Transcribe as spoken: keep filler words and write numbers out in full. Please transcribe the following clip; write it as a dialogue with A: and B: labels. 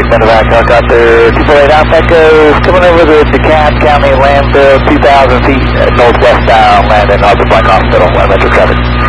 A: Medevac, helicopter two four eight Alpha Echo, coming over the DeKalb County landfill, two thousand feet uh, northwestbound, landing Harper Black Hospital, one metro traffic.